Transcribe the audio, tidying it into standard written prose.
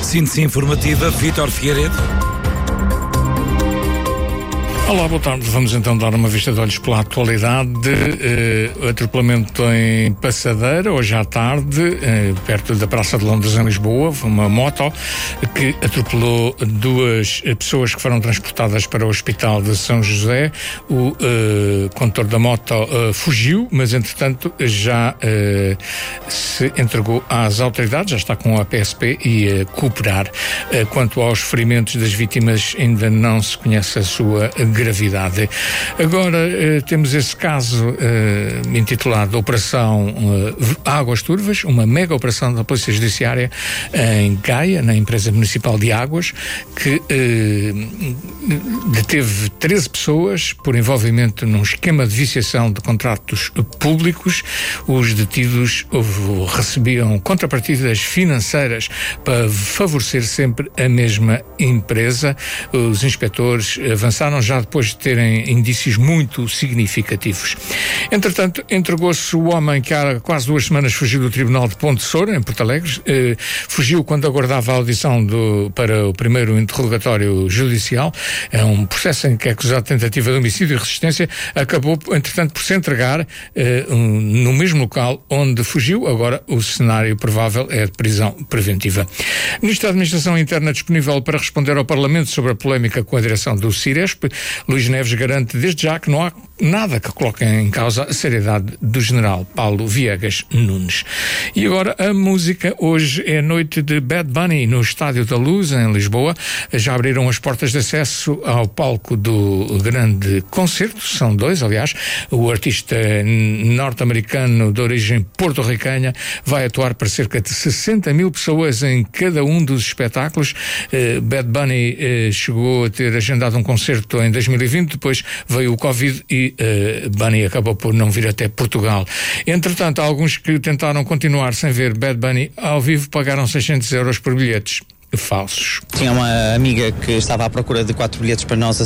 Síntese informativa, Vítor Figueiredo. Olá, boa tarde. Vamos então dar uma vista de olhos pela atualidade. Atropelamento em Passadeira, hoje à tarde, perto da Praça de Londres, em Lisboa. Foi uma moto que atropelou duas pessoas que foram transportadas para o Hospital de São José. O condutor da moto fugiu, mas entretanto já se entregou às autoridades, já está com a PSP e a cooperar. Quanto aos ferimentos das vítimas, ainda não se conhece a sua gravidade. Agora temos esse caso intitulado Operação Águas Turvas, uma mega operação da Polícia Judiciária em Gaia, na empresa municipal de águas, que deteve 13 pessoas por envolvimento num esquema de viciação de contratos públicos. Os detidos recebiam contrapartidas financeiras para favorecer sempre a mesma empresa. Os inspectores avançaram já depois de terem indícios muito significativos. Entretanto, entregou-se o homem que há quase 2 semanas fugiu do Tribunal de Ponte de Soura, em Porto Alegre. Fugiu quando aguardava a audição para o primeiro interrogatório judicial. É um processo em que é acusado de tentativa de homicídio e resistência. Acabou, entretanto, por se entregar no mesmo local onde fugiu. Agora, o cenário provável é de prisão preventiva. Ministro da Administração Interna disponível para responder ao Parlamento sobre a polémica com a direção do Ciresp. Luís Neves garante desde já que não há nada que coloque em causa a seriedade do general Paulo Viegas Nunes. E agora a música. Hoje é noite de Bad Bunny no Estádio da Luz, em Lisboa. Já abriram as portas de acesso ao palco do grande concerto. São 2, aliás. O artista norte-americano de origem porto-ricanha vai atuar para cerca de 60 mil pessoas em cada um dos espetáculos. Bad Bunny chegou a ter agendado um concerto em 2020, depois veio o Covid e Bunny acabou por não vir até Portugal. Entretanto, alguns que tentaram continuar sem ver Bad Bunny ao vivo pagaram 600 euros por bilhetes falsos. Tinha uma amiga que estava à procura de 4 bilhetes para nós